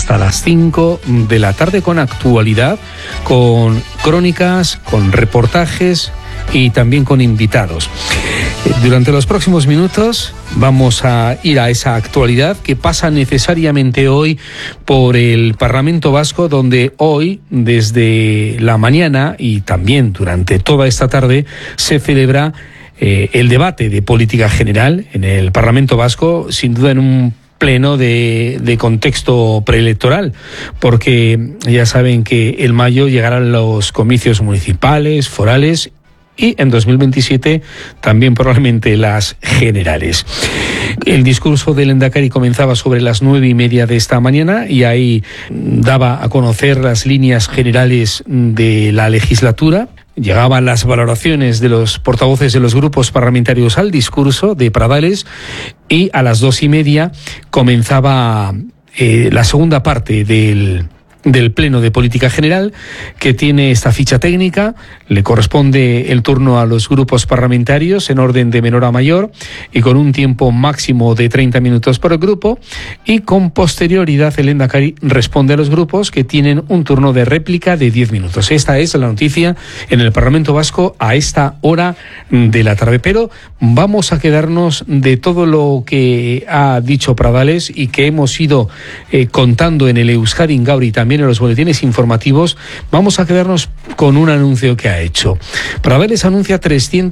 hasta las 5 de la tarde con actualidad, con crónicas, con reportajes y también con invitados. Durante los próximos minutos vamos a ir a esa actualidad que pasa necesariamente hoy por el Parlamento Vasco, donde hoy, desde la mañana y también durante toda esta tarde, se celebra el debate de política general en el Parlamento Vasco, sin duda en un pleno de contexto preelectoral, porque ya saben que en mayo llegarán los comicios municipales, forales y en 2027 también probablemente las generales. El discurso del Lehendakari comenzaba sobre las 9:30 de esta mañana y ahí daba a conocer las líneas generales de la legislatura. Llegaban las valoraciones de los portavoces de los grupos parlamentarios al discurso de Pradales y a las 2:30 comenzaba la segunda parte del Pleno de Política General, que tiene esta ficha técnica. Le corresponde el turno a los grupos parlamentarios en orden de menor a mayor y con un tiempo máximo de 30 minutos por grupo, y con posterioridad el Lehendakari responde a los grupos, que tienen un turno de réplica de 10 minutos. Esta es la noticia en el Parlamento Vasco a esta hora de la tarde, pero vamos a quedarnos de todo lo que ha dicho Pradales y que hemos ido contando en el Euskadi Gaur y también en los boletines informativos. Vamos a quedarnos con un anuncio que ha hecho. Pradales anuncia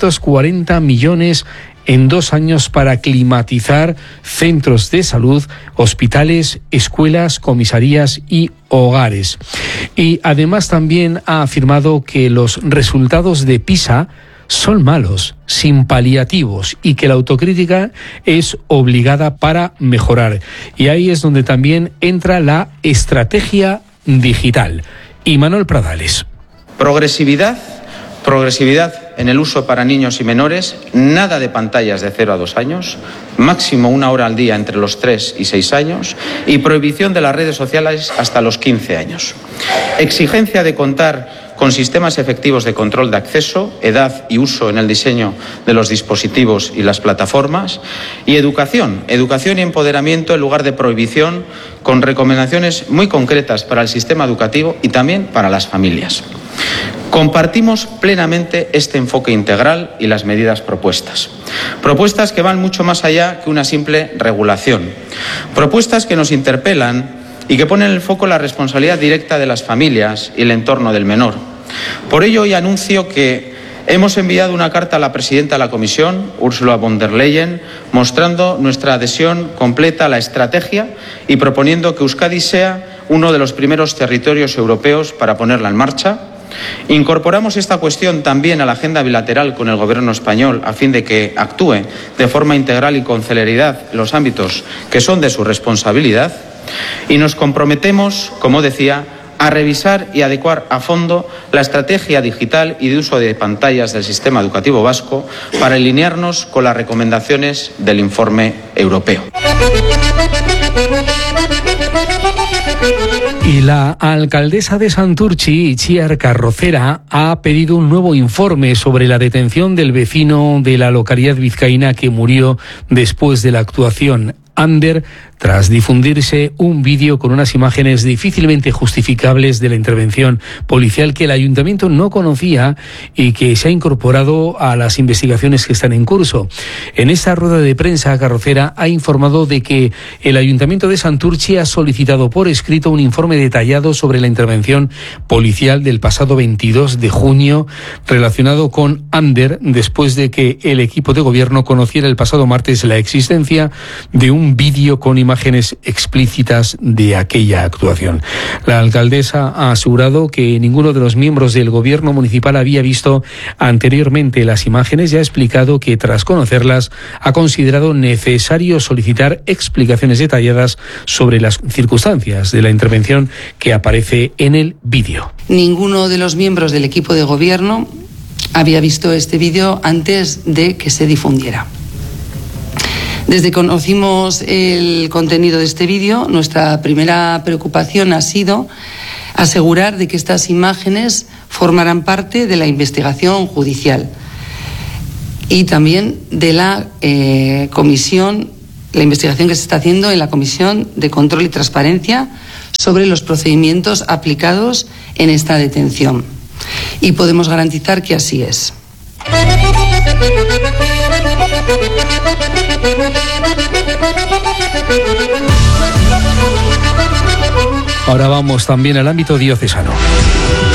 340 millones en 2 años para climatizar centros de salud, hospitales, escuelas, comisarías y hogares. Y además también ha afirmado que los resultados de PISA son malos, sin paliativos, y que la autocrítica es obligada para mejorar. Y ahí es donde también entra la estrategia digital. Y Manuel Pradales. Progresividad en el uso para niños y menores, nada de pantallas de 0 a 2 años, máximo 1 hora al día entre los 3 y 6 años, y prohibición de las redes sociales hasta los 15 años. Exigencia de contar con sistemas efectivos de control de acceso, edad y uso en el diseño de los dispositivos y las plataformas, y educación y empoderamiento en lugar de prohibición, con recomendaciones muy concretas para el sistema educativo y también para las familias. Compartimos plenamente este enfoque integral y las medidas propuestas. Propuestas que van mucho más allá que una simple regulación. Propuestas que nos interpelan y que ponen en el foco la responsabilidad directa de las familias y el entorno del menor. Por ello, hoy anuncio que hemos enviado una carta a la presidenta de la Comisión, Ursula von der Leyen, mostrando nuestra adhesión completa a la estrategia y proponiendo que Euskadi sea uno de los primeros territorios europeos para ponerla en marcha. Incorporamos esta cuestión también a la agenda bilateral con el Gobierno español a fin de que actúe de forma integral y con celeridad en los ámbitos que son de su responsabilidad. Y nos comprometemos, como decía, a revisar y adecuar a fondo la estrategia digital y de uso de pantallas del sistema educativo vasco para alinearnos con las recomendaciones del informe europeo. Y la alcaldesa de Santurtzi, Itziar Carrocera, ha pedido un nuevo informe sobre la detención del vecino de la localidad vizcaína que murió después de la actuación Ander, tras difundirse un vídeo con unas imágenes difícilmente justificables de la intervención policial que el ayuntamiento no conocía y que se ha incorporado a las investigaciones que están en curso. En esta rueda de prensa, Carrocera ha informado de que el ayuntamiento de Santurtzi ha solicitado por escrito un informe detallado sobre la intervención policial del pasado 22 de junio relacionado con Ander, después de que el equipo de gobierno conociera el pasado martes la existencia de un vídeo con imágenes explícitas de aquella actuación. La alcaldesa ha asegurado que ninguno de los miembros del gobierno municipal había visto anteriormente las imágenes y ha explicado que tras conocerlas ha considerado necesario solicitar explicaciones detalladas sobre las circunstancias de la intervención que aparece en el vídeo. Ninguno de los miembros del equipo de gobierno había visto este vídeo antes de que se difundiera. Desde que conocimos el contenido de este vídeo, nuestra primera preocupación ha sido asegurar de que estas imágenes formarán parte de la investigación judicial y también de la comisión, la investigación que se está haciendo en la Comisión de Control y Transparencia sobre los procedimientos aplicados en esta detención. Y podemos garantizar que así es. Ahora vamos también al ámbito diocesano.